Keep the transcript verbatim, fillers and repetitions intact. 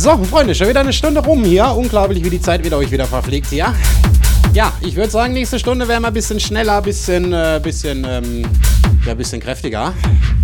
So, Freunde, schon wieder eine Stunde rum hier. Unglaublich, wie die Zeit wieder euch wieder verfliegt hier. Ja, ich würde sagen, nächste Stunde wären wir ein bisschen schneller, ein bisschen, äh, bisschen, ähm, ja, ein bisschen kräftiger.